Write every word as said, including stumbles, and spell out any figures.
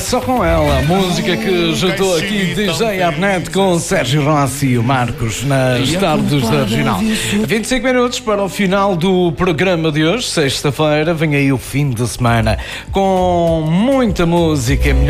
Só Com Ela, música que juntou aqui D J Abnet com Sérgio Rossi e o Marcos nas tardes da Regional. vinte e cinco minutos para o final do programa de hoje, sexta-feira, vem aí o fim de semana com muita música.